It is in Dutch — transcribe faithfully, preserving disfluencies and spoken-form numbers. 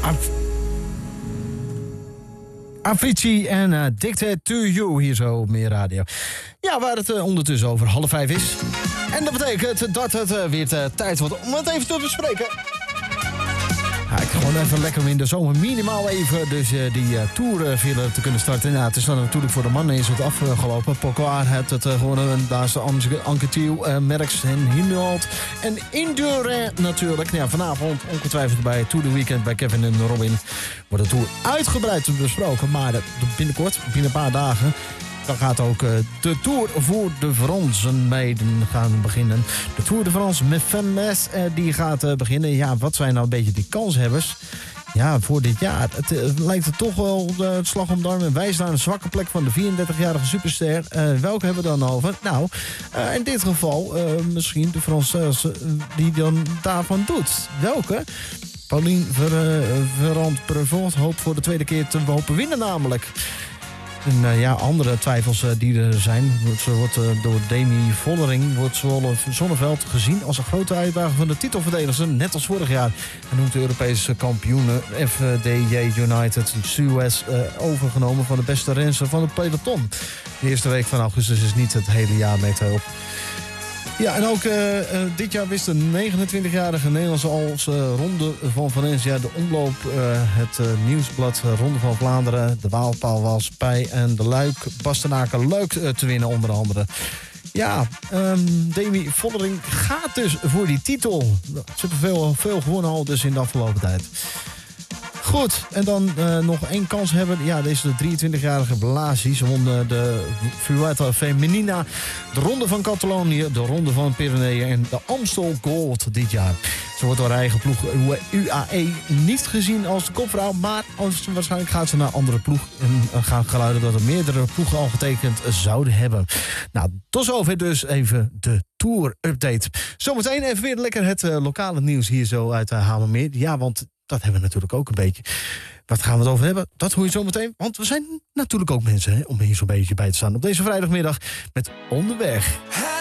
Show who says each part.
Speaker 1: Af- Avicii en uh, Addicted to You, hier zo op Meer Radio. Ja, waar het uh, ondertussen over half vijf is. En dat betekent dat het uh, weer uh, tijd wordt om het even te bespreken. Ja, ik ga gewoon even lekker in de zomer minimaal even dus uh, die uh, Tour uh, willen te kunnen starten. Ja, het is dan natuurlijk voor de mannen is het afgelopen. Pogacar heeft het uh, gewonnen. Daar is de Anke Thiel, uh, Merckx en Hinault. En Indurain natuurlijk. Ja, vanavond ongetwijfeld bij Tour de Weekend bij Kevin en Robin wordt de Tour uitgebreid besproken. Maar uh, binnenkort, binnen een paar dagen, dan gaat ook uh, de Tour voor de Fransen mee gaan beginnen. De Tour de France met Femmes, uh, die gaat uh, beginnen. Ja, wat zijn nou een beetje die kanshebbers? Ja, voor dit jaar. Het, uh, lijkt het toch wel uh, het slag om de arm. En wij staan een zwakke plek van de vierendertigjarige superster. Uh, welke hebben we dan over? Nou, uh, in dit geval uh, misschien de Française uh, die dan daarvan doet. Welke? Pauline Ferrand-Prévot hoopt voor de tweede keer te hopen winnen namelijk. En uh, ja, andere twijfels uh, die er zijn. Ze wordt uh, door Demi Vollering wordt Zwolle Zonneveld gezien als een grote uitdaging van de titelverdedigster, net als vorig jaar. En noemt de Europese kampioenen F D J United Suez uh, overgenomen van de beste renster van het peloton. De eerste week van augustus is niet het hele jaar mee te op. Ja, en ook uh, uh, dit jaar wist de negenentwintigjarige Nederlandse als uh, Ronde van Valencia de omloop, uh, het uh, nieuwsblad uh, Ronde van Vlaanderen, de Waalpaal Waalspij en de Luik Bastenaken Luik uh, te winnen onder andere. Ja, um, Demi Vollering gaat dus voor die titel. Ze hebben veel, veel gewonnen al dus in de afgelopen tijd. Goed, en dan uh, nog één kans hebben. Ja, deze de drieëntwintigjarige Blasi. Ze won uh, de Vuelta Femenina, de Ronde van Catalonië, de Ronde van Pyreneeën en de Amstel Gold dit jaar. Ze wordt door haar eigen ploeg U A E niet gezien als de kopvrouw, maar als, waarschijnlijk gaat ze naar een andere ploeg en uh, gaan geluiden dat er meerdere ploegen al getekend zouden hebben. Nou, tot zover dus even de Tour-update. Zometeen even weer lekker het uh, lokale nieuws hier zo uit uh, Hamermeer. Ja, want dat hebben we natuurlijk ook een beetje. Wat gaan we het over hebben? Dat hoor je zo meteen. Want we zijn natuurlijk ook mensen hè, om hier zo'n beetje bij te staan op deze vrijdagmiddag met Onderweg.